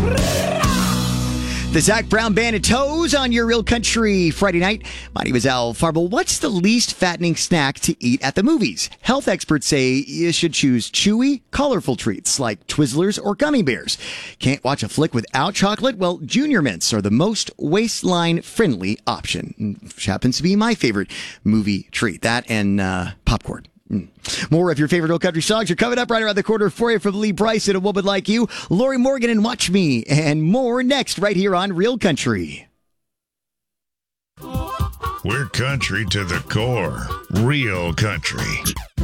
The Zach Brown Band of Toes on your Real Country Friday night. My name is Al Farble. What's the least fattening snack to eat at the movies? Health experts say you should choose chewy, colorful treats like Twizzlers or gummy bears. Can't watch a flick without chocolate? Well, Junior Mints are the most waistline-friendly option, which happens to be my favorite movie treat. That and popcorn. More of your favorite Real Country songs are coming up right around the corner for you from Lee Brice and A Woman Like You, Lori Morgan and Watch Me, and more next right here on Real Country. We're country to the core. Real country.